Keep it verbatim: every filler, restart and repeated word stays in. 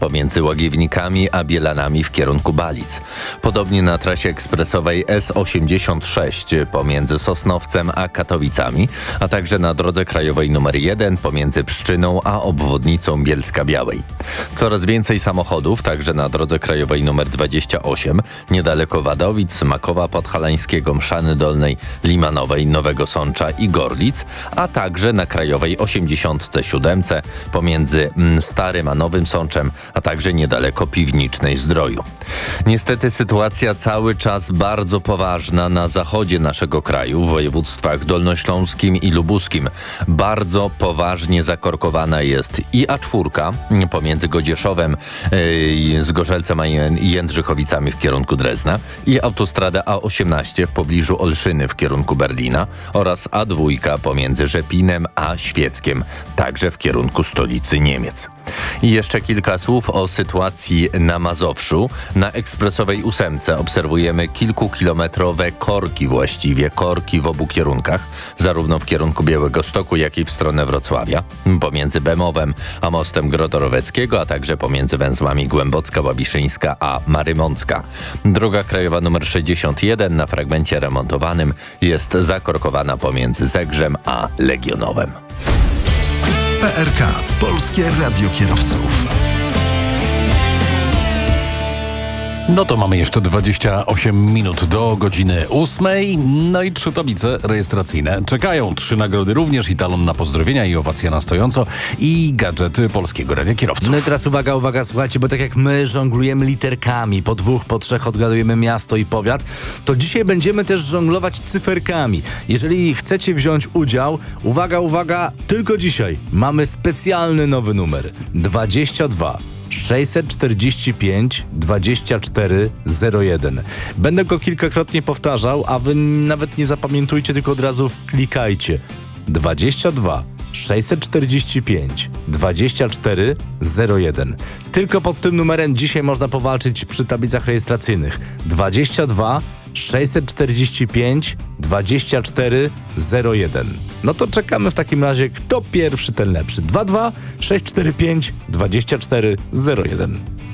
pomiędzy Łagiewnikami a Bielanami w kierunku Balic. Podobnie na trasie ekspresowej S osiemdziesiąt sześć pomiędzy Sosnowcem a Katowicami, a także na drodze krajowej nr jeden pomiędzy Pszczyną a obwodnicą Bielska-Białej. Coraz więcej samochodów także na drodze krajowej nr dwadzieścia osiem, niedaleko Wadowic, Makowa Podhalańskiego, Mszany Dolnej, Limanowej, Nowego Sącza i Gorlic, a także na krajowej osiemdziesiąt siedem pomiędzy Starym a Nowym Sączem, a także niedaleko Piwnicznej Zdroju. Niestety sytuacja cały czas bardzo poważna na zachodzie naszego kraju, w województwach dolnośląskim i lubuskim. Bardzo poważnie zakorkowana jest i A cztery pomiędzy Godzieszowem yy, z Gorzelcem a Jędrzychowicami w kierunku Drezna i autostrada A osiemnaście w pobliżu Olszyny w kierunku Berlina oraz A dwa pomiędzy Rzepinem a Świeckiem, także w kierunku stolicy Niemiec. I jeszcze kilka słów o sytuacji na Mazowszu. Na ekspresowej ósemce obserwujemy kilkukilometrowe korki właściwie, korki w obu kierunkach, zarówno w kierunku Białegostoku, jak i w stronę Wrocławia, pomiędzy Bemowem a mostem Grodoroweckiego, a także pomiędzy węzłami Głębocka, Łabiszyńska a Marymącka. Droga krajowa nr sześćdziesiąt jeden na fragmencie remontowanym jest zakorkowana pomiędzy Zegrzem a Legionowem. P R K. Polskie Radio Kierowców. No to mamy jeszcze dwadzieścia osiem minut do godziny ósmej. No i trzy tablice rejestracyjne czekają. Trzy nagrody również i talon na pozdrowienia i owacja na stojąco i gadżety Polskiego Radia Kierowców. No i teraz uwaga, uwaga, słuchajcie, bo tak jak my żonglujemy literkami, po dwóch, po trzech odgadujemy miasto i powiat, to dzisiaj będziemy też żonglować cyferkami. Jeżeli chcecie wziąć udział, uwaga, uwaga, tylko dzisiaj mamy specjalny nowy numer. dwadzieścia dwa sześćset czterdzieści pięć dwadzieścia cztery zero jeden. Będę go kilkakrotnie powtarzał, a wy nawet nie zapamiętujcie, tylko od razu klikajcie. dwadzieścia dwa sześćset czterdzieści pięć dwadzieścia cztery zero jeden. Tylko pod tym numerem dzisiaj można powalczyć przy tablicach rejestracyjnych. dwadzieścia dwa sześćset czterdzieści pięć dwadzieścia cztery zero jeden. No to czekamy w takim razie, kto pierwszy, ten lepszy. dwa dwa sześć cztery pięć dwadzieścia cztery zero jeden.